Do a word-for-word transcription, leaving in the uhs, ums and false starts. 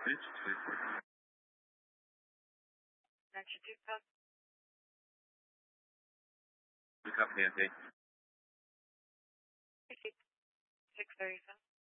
Bridge twenty-four. Attention two code. You copy, okay. six thirty-seven.